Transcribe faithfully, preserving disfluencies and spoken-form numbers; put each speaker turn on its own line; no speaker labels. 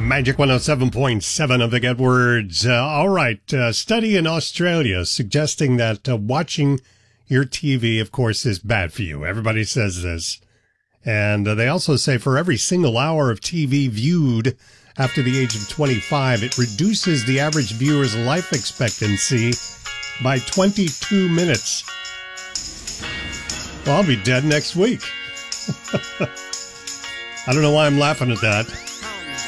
Magic one oh seven point seven of the Get Words. Uh, all right. Uh, study in Australia suggesting that uh, watching your T V, of course, is bad for you. Everybody says this. And uh, they also say for every single hour of T V viewed after the age of twenty-five, it reduces the average viewer's life expectancy by twenty-two minutes. Well, I'll be dead next week. I don't know why I'm laughing at that.